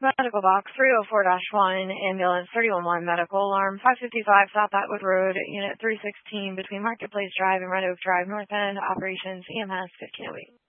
Medical box 304-1, ambulance 311 medical alarm 555 South Atwood Road, unit 316 between Marketplace Drive and Red Oak Drive, North End, operations EMS 1508.